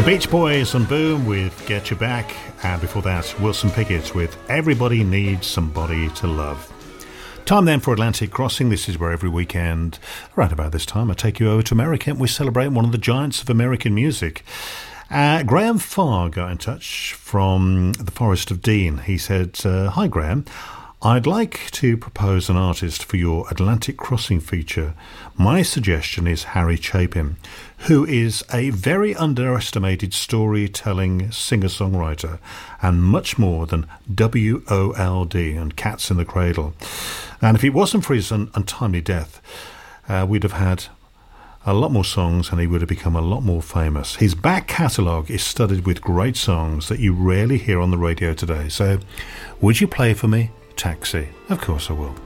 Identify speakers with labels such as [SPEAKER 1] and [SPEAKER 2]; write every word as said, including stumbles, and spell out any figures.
[SPEAKER 1] Beach Boys and Boom with Get You Back, and before that Wilson Pickett with Everybody Needs Somebody to Love. Time then for Atlantic Crossing. This is where every weekend, right about this time, I take you over to America and we celebrate one of the giants of American music. Uh, Graham Farr got in touch from the Forest of Dean. He said, uh, Hi Graham, I'd like to propose an artist for your Atlantic Crossing feature. My suggestion is Harry Chapin, who is a very underestimated storytelling singer-songwriter and much more than W O L D and Cats in the Cradle. And if it wasn't for his un- untimely death, uh, we'd have had a lot more songs and he would have become a lot more famous. His back catalogue is studded with great songs that you rarely hear on the radio today. So, would you play for me? Taxi. Of course I will.